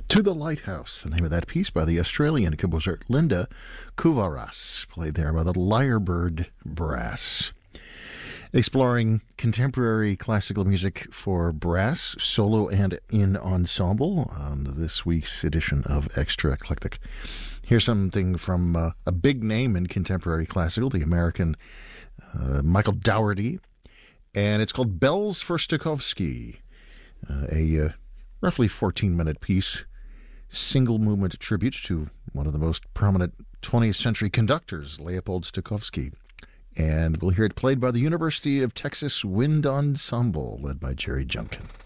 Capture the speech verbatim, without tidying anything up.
To the Lighthouse, the name of that piece by the Australian composer Linda Kuvaras, played there by the Lyrebird Brass. Exploring contemporary classical music for brass, solo and in ensemble on this week's edition of Extra Eclectic. Here's something from uh, a big name in contemporary classical, the American uh, Michael Dougherty, and it's called Bells for Stokowski, uh, a uh, roughly fourteen-minute piece, single-movement tribute to one of the most prominent twentieth century conductors, Leopold Stokowski. And we'll hear it played by the University of Texas Wind Ensemble, led by Jerry Junkin.